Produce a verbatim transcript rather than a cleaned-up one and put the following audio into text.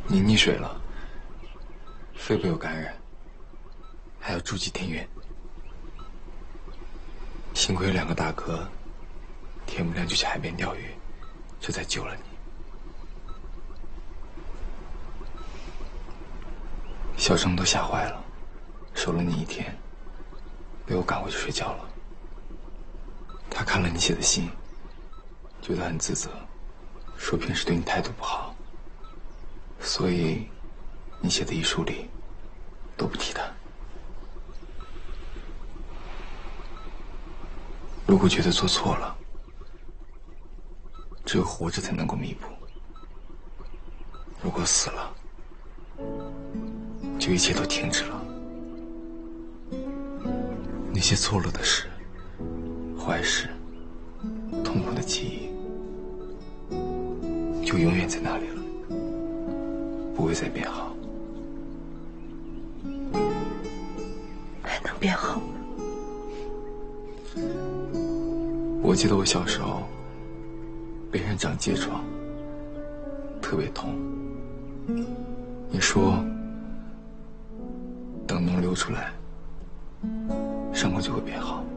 你溺水了，肺部有感染，还要住几天院。幸亏有两个大哥，天不亮就去海边钓鱼，这才救了你。小郑都吓坏了，守了你一天，被我赶回去睡觉了。他看了你写的信，觉得很自责，说平时对你态度不好，所以你写的遗书里都不提他。如果觉得做错了，只有活着才能够弥补；如果死了，就一切都停止了。那些错了的事、坏事、痛苦的记忆，就永远在那里了，不会再变好。 还能变好吗？ 我记得我小时候背上长疥疮，特别痛。你说等脓流出来，伤口就会变好。